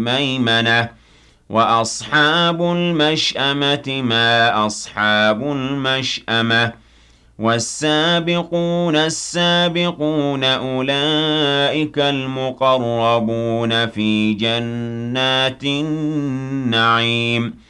الْمَيْمَنَةِ وَأَصْحَابُ الْمَشْأَمَةِ مَا أَصْحَابُ الْمَشْأَمَةِ وَالسَّابِقُونَ السَّابِقُونَ أُولَٰئِكَ الْمُقَرَّبُونَ فِي جَنَّاتِ النَّعِيمِ